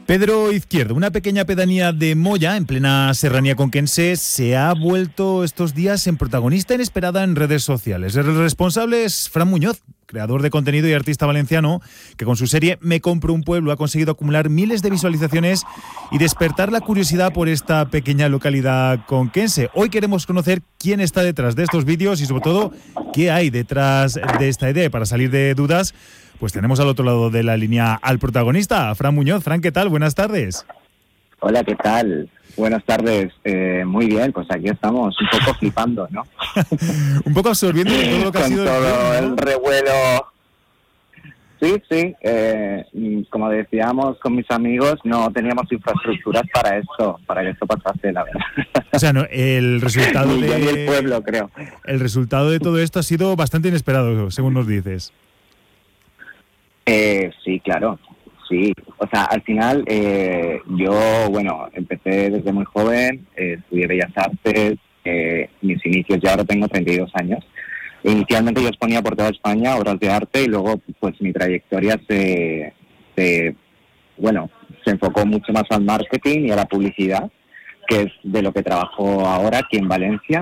Pedro Izquierdo, una pequeña pedanía de Moya, en plena serranía conquense, se ha vuelto estos días en protagonista inesperada en redes sociales. El responsable es Fran Muñoz, creador de contenido y artista valenciano, que con su serie Me compro un pueblo ha conseguido acumular miles de visualizaciones y despertar la curiosidad por esta pequeña localidad conquense. Hoy queremos conocer quién está detrás de estos vídeos y sobre todo qué hay detrás de esta idea. Para salir de dudas, pues tenemos al otro lado de la línea al protagonista, Fran Muñoz. Fran, ¿qué tal? Buenas tardes. Hola, ¿qué tal? Buenas tardes. Muy bien, pues aquí estamos un poco flipando, ¿no? Un poco absorbiendo todo lo que ha sido todo el revuelo. Sí. Como decíamos con mis amigos, no teníamos infraestructuras para esto, para que esto pasase, la verdad. O sea, no, el resultado ni el pueblo, creo. El resultado de todo esto ha sido bastante inesperado, según nos dices. Sí, claro. Sí, o sea, al final yo, empecé desde muy joven, estudié Bellas Artes, mis inicios, yo ahora tengo 32 años. Inicialmente yo exponía por toda España obras de arte y luego pues mi trayectoria se enfocó mucho más al marketing y a la publicidad, que es de lo que trabajo ahora aquí en Valencia.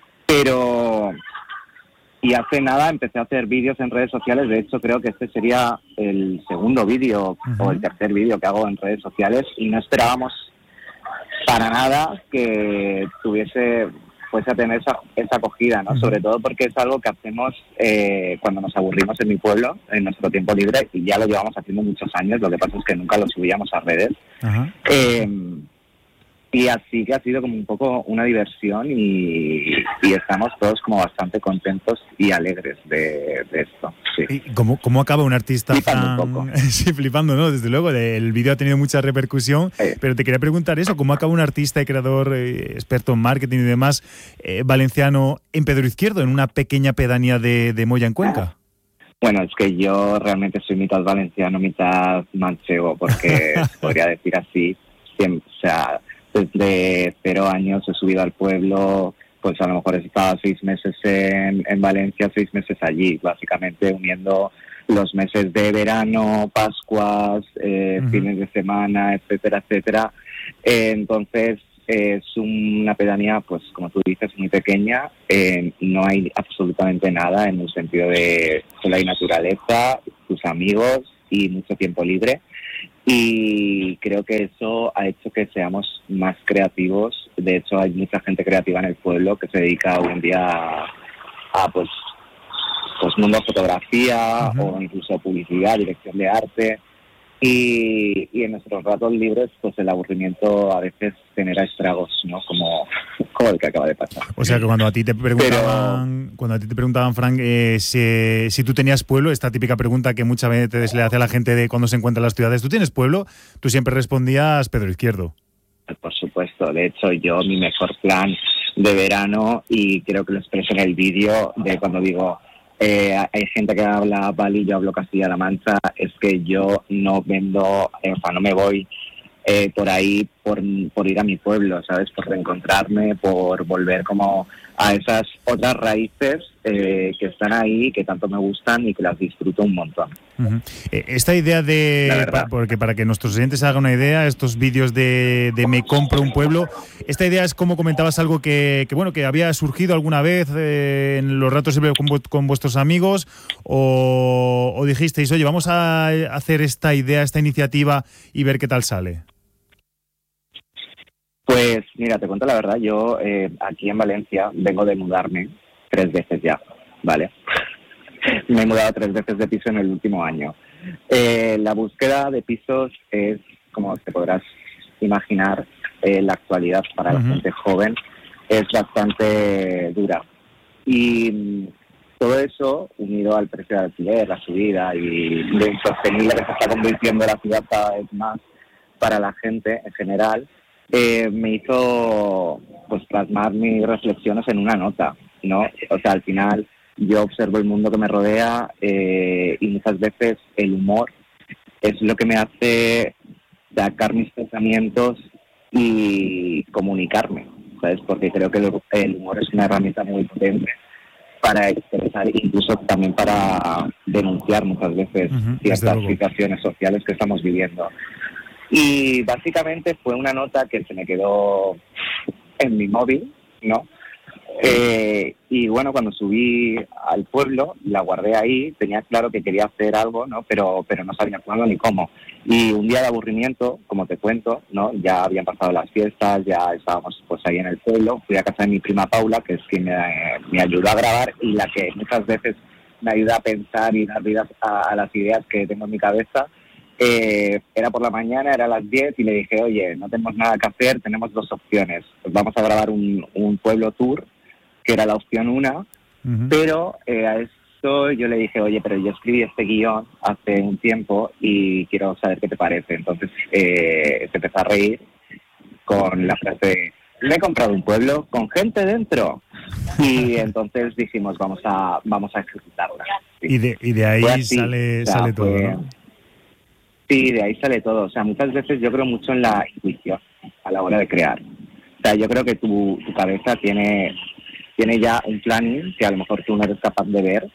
Y hace nada empecé a hacer vídeos en redes sociales. De hecho, creo que este sería el segundo vídeo o el tercer vídeo que hago en redes sociales y no esperábamos para nada que fuese a tener esa acogida, ¿no? Sobre todo porque es algo que hacemos cuando nos aburrimos en mi pueblo, en nuestro tiempo libre, y ya lo llevamos haciendo muchos años. Lo que pasa es que nunca lo subíamos a redes. Y así que ha sido como un poco una diversión y estamos todos como bastante contentos y alegres de esto. Sí. ¿Y cómo acaba un artista? Flipando un poco. Sí, flipando, ¿no? Desde luego, el vídeo ha tenido mucha repercusión, pero te quería preguntar eso, ¿cómo acaba un artista y creador, experto en marketing y demás, valenciano, en Pedro Izquierdo, en una pequeña pedanía de Moya, en Cuenca? Bueno, es que yo realmente soy mitad valenciano, mitad manchego, porque se podría decir así, desde 0 años he subido al pueblo, pues a lo mejor he estado 6 meses en Valencia, 6 meses allí, básicamente uniendo los meses de verano, Pascuas, fines de semana, etcétera, etcétera. Entonces es una pedanía, pues como tú dices, muy pequeña, no hay absolutamente nada en el sentido de solo hay naturaleza, tus amigos y mucho tiempo libre. Y creo que eso ha hecho que seamos más creativos. De hecho, hay mucha gente creativa en el pueblo que se dedica hoy en día a pues mundo fotografía o incluso publicidad, dirección de arte. Y en nuestros ratos libres, pues el aburrimiento a veces genera estragos, ¿no? Como el que acaba de pasar. O sea que cuando a ti te preguntaban, Frank, si tú tenías pueblo, esta típica pregunta que muchas veces le hace a la gente de cuando se encuentra en las ciudades, ¿tú tienes pueblo? Tú siempre respondías Pedro Izquierdo. Por supuesto, de hecho yo mi mejor plan de verano, y creo que lo expreso en el vídeo, de cuando digo hay gente que habla Bali, yo hablo Castilla-La Mancha, es que yo no me voy por ahí por ir a mi pueblo, ¿sabes? Por reencontrarme, por volver como a esas otras raíces que están ahí, que tanto me gustan y que las disfruto un montón. Esta idea porque para que nuestros oyentes se hagan una idea, estos vídeos de Me compro un pueblo, esta idea es, como comentabas, algo que había surgido alguna vez en los ratos con vuestros amigos, o dijisteis, oye, vamos a hacer esta idea, esta iniciativa y ver qué tal sale. Pues mira, te cuento la verdad, yo aquí en Valencia vengo de mudarme 3 veces ya, ¿vale? Me he mudado 3 veces de piso en el último año. La búsqueda de pisos es, como te podrás imaginar, la actualidad para la gente joven es bastante dura. Y todo eso, unido al precio de alquiler, la subida y lo insostenible que se está convirtiendo la ciudad cada vez más para la gente en general, me hizo pues plasmar mis reflexiones en una nota, ¿no? O sea, al final yo observo el mundo que me rodea y muchas veces el humor es lo que me hace sacar mis pensamientos y comunicarme, ¿sabes? Porque creo que el humor es una herramienta muy potente para expresar, incluso también para denunciar muchas veces ciertas situaciones sociales que estamos viviendo. Y básicamente fue una nota que se me quedó en mi móvil, ¿no? Y bueno, cuando subí al pueblo, la guardé ahí, tenía claro que quería hacer algo, ¿no? Pero no sabía cuándo ni cómo. Y un día de aburrimiento, como te cuento, ¿no? Ya habían pasado las fiestas, ya estábamos pues ahí en el pueblo, fui a casa de mi prima Paula, que es quien me ayudó a grabar y la que muchas veces me ayuda a pensar y dar vida a las ideas que tengo en mi cabeza. Era por la mañana, era a las 10 y le dije, oye, no tenemos nada que hacer, tenemos dos opciones. Pues vamos a grabar un pueblo tour, que era la opción una, pero a eso yo le dije, oye, pero yo escribí este guión hace un tiempo y quiero saber qué te parece. Entonces se empezó a reír con la frase, me he comprado un pueblo con gente dentro. Y entonces dijimos, vamos a ejecutarla. Sí. Y de ahí así, sale todo, ¿no? Sí, de ahí sale todo. O sea, muchas veces yo creo mucho en la intuición a la hora de crear. O sea, yo creo que tu cabeza tiene ya un planning que a lo mejor tú no eres capaz de ver,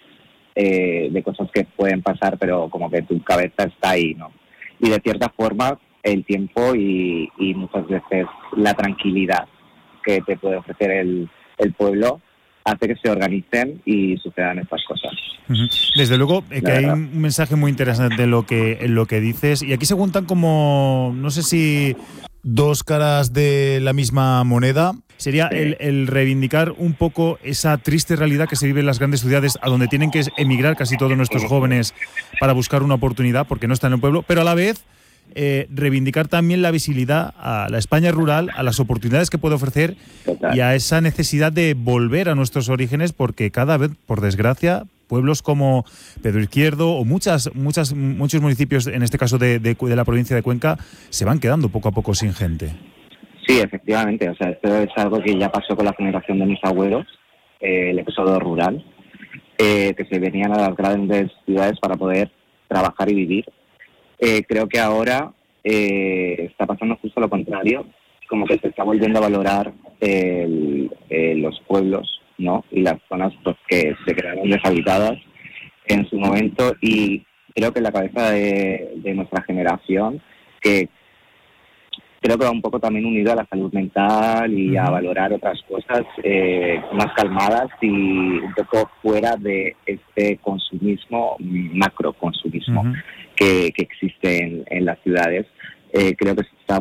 de cosas que pueden pasar, pero como que tu cabeza está ahí, ¿no? Y de cierta forma, el tiempo y muchas veces la tranquilidad que te puede ofrecer el pueblo hace que se organicen y sucedan estas cosas. Desde luego que hay un mensaje muy interesante en lo que dices, y aquí se juntan como, no sé si dos caras de la misma moneda. Sería el reivindicar un poco esa triste realidad que se vive en las grandes ciudades, a donde tienen que emigrar casi todos nuestros jóvenes para buscar una oportunidad porque no están en el pueblo, pero a la vez reivindicar también la visibilidad a la España rural, a las oportunidades que puede ofrecer. Total. Y a esa necesidad de volver a nuestros orígenes, porque cada vez, por desgracia, pueblos como Pedro Izquierdo o muchos municipios, en este caso de la provincia de Cuenca, se van quedando poco a poco sin gente. Sí, efectivamente. O sea, esto es algo que ya pasó con la generación de mis abuelos, el éxodo rural, que se venían a las grandes ciudades para poder trabajar y vivir. Creo que ahora está pasando justo lo contrario, como que se está volviendo a valorar los pueblos, ¿no? Y las zonas pues, que se quedaron deshabitadas en su momento, y creo que en la cabeza de nuestra generación, que creo que va un poco también unido a la salud mental y a valorar otras cosas más calmadas y un poco fuera de este consumismo, macroconsumismo que existe en las ciudades. Creo que se está